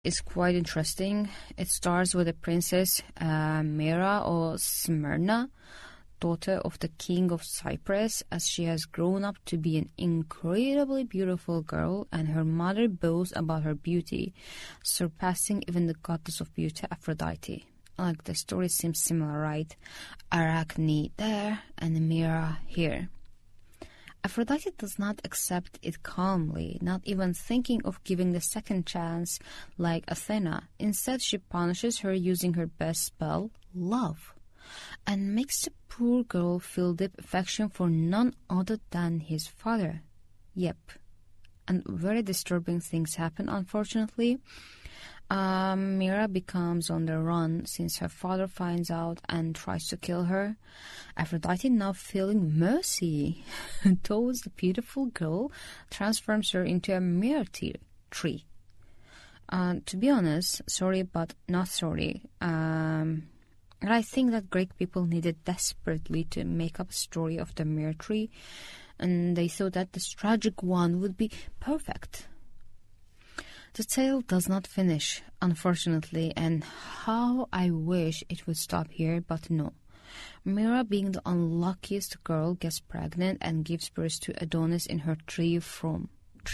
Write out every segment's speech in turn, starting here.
is quite interesting. It starts with the princess Mira or Smyrna, daughter of the king of Cyprus, as she has grown up to be an incredibly beautiful girl, and her mother boasts about her beauty, surpassing even the goddess of beauty, Aphrodite. Like, the story seems similar, right? Arachne there and Mira here. Aphrodite does not accept it calmly, not even thinking of giving the second chance like Athena. Instead, she punishes her using her best spell, love, and makes the poor girl feel deep affection for none other than his father. Yep. And very disturbing things happen, unfortunately. Mira becomes on the run since her father finds out and tries to kill her. Aphrodite, now feeling mercy towards the beautiful girl, transforms her into a myrrh tree. To be honest, sorry but not sorry. And I think that Greek people needed desperately to make up a story of the myrrh tree, and they thought that this tragic one would be perfect. The tale does not finish, unfortunately, and how I wish it would stop here, but no. Mira, being the unluckiest girl, gets pregnant and gives birth to Adonis in her tree form.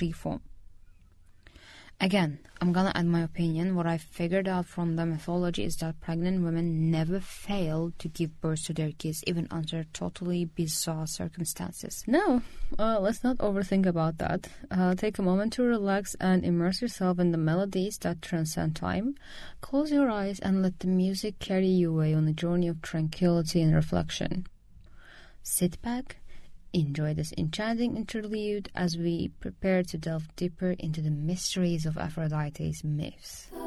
Again, I'm gonna add my opinion. What I figured out from the mythology is that pregnant women never fail to give birth to their kids, even under totally bizarre circumstances. Now, let's not overthink about that. Take a moment to relax and immerse yourself in the melodies that transcend time. Close your eyes and let the music carry you away on a journey of tranquility and reflection. Sit back. Enjoy this enchanting interlude as we prepare to delve deeper into the mysteries of Aphrodite's myths.